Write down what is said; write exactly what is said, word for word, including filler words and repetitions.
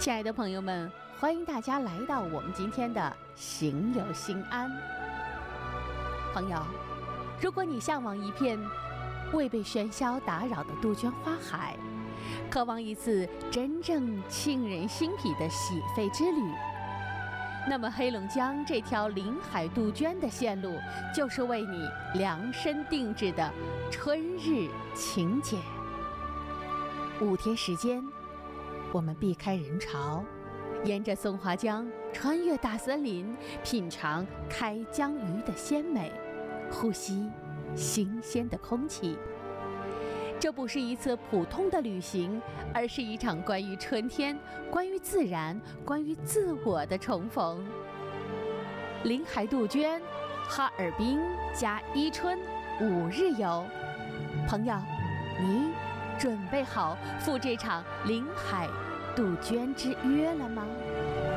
亲爱的朋友们，欢迎大家来到我们今天的行有心安。朋友，如果你向往一片未被喧嚣打扰的杜鹃花海，渴望一次真正沁人心脾的洗肺之旅，那么黑龙江这条临海杜鹃的线路就是为你量身定制的春日情节。五天时间，我们避开人潮，沿着松花江穿越大森林，品尝开江鱼的鲜美，呼吸新鲜的空气。这不是一次普通的旅行，而是一场关于春天、关于自然、关于自我的重逢。临海杜鹃，哈尔滨加伊春五日游，朋友，你准备好赴这场临海杜鹃之约了吗？